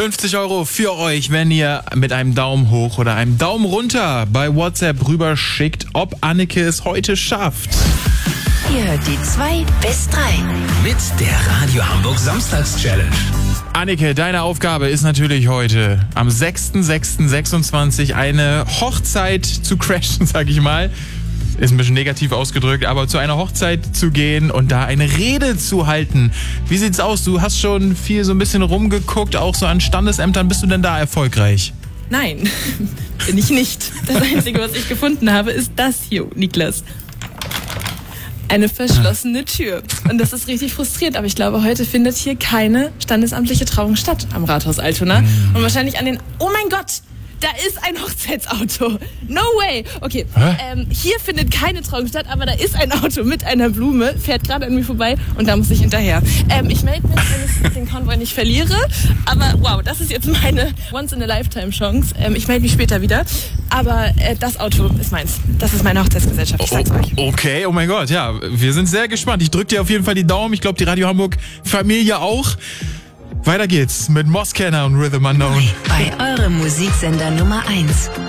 50 € für euch, wenn ihr mit einem Daumen hoch oder einem Daumen runter bei WhatsApp rüberschickt, ob Anneke es heute schafft. Ihr hört die 2 bis 3 mit der Radio Hamburg Samstags-Challenge. Anneke, deine Aufgabe ist natürlich heute am 6.6.26 eine Hochzeit zu crashen, sag ich mal. Ist ein bisschen negativ ausgedrückt, aber zu einer Hochzeit zu gehen und da eine Rede zu halten. Wie sieht's aus? Du hast schon viel so ein bisschen rumgeguckt, auch so an Standesämtern. Bist du denn da erfolgreich? Nein, bin ich nicht. Das Einzige, was ich gefunden habe, ist das hier, Niklas. Eine verschlossene Tür. Und das ist richtig frustrierend. Aber ich glaube, heute findet hier keine standesamtliche Trauung statt am Rathaus Altona. Und wahrscheinlich an den... Oh mein Gott! Da ist ein Hochzeitsauto. No way. Okay, hier findet keine Trauung statt, aber da ist ein Auto mit einer Blume, fährt gerade an mir vorbei und da muss ich hinterher. Ich melde mich, wenn ich den Konvoi nicht verliere. Aber wow, das ist jetzt meine Once-in-a-Lifetime-Chance. Ich melde mich später wieder. Aber das Auto ist meins. Das ist meine Hochzeitsgesellschaft, ich sag's euch. Okay, oh mein Gott, ja, wir sind sehr gespannt. Ich drücke dir auf jeden Fall die Daumen. Ich glaube, die Radio Hamburg Familie auch. Weiter geht's mit Moskenner und Rhythm Unknown. bei eurem Musiksender Nummer 1.